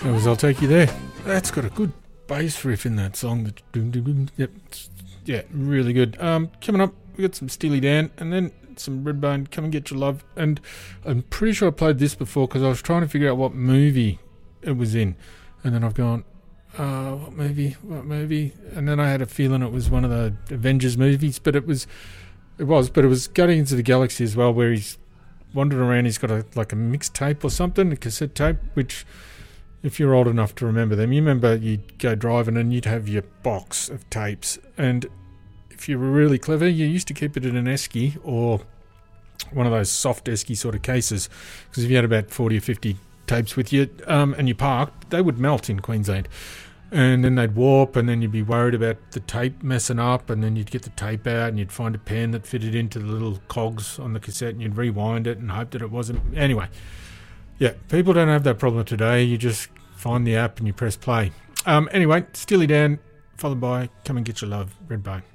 That was I'll Take You There. That's got a good bass riff in that song. Yep. Yeah, really good. Coming up, we got some Steely Dan and then some Redbone, Come and Get Your Love. And I'm pretty sure I played this before because I was trying to figure out what movie it was in. And then I've gone, what movie? And then I had a feeling it was one of the Avengers movies, but it was Guardians of the Galaxy as well, where he's wandering around. He's got a mixtape or something, a cassette tape, which, if you're old enough to remember them, you remember you'd go driving and you'd have your box of tapes, and if you were really clever, you used to keep it in an esky or one of those soft esky sort of cases, because if you had about 40 or 50 tapes with you and you parked, they would melt in Queensland. And then they'd warp, and then you'd be worried about the tape messing up, and then you'd get the tape out and you'd find a pen that fitted into the little cogs on the cassette, and you'd rewind it and hope that it wasn't. Anyway, yeah, people don't have that problem today. You just find the app and you press play. Anyway, Steely Dan, followed by Come and Get Your Love, Redbone.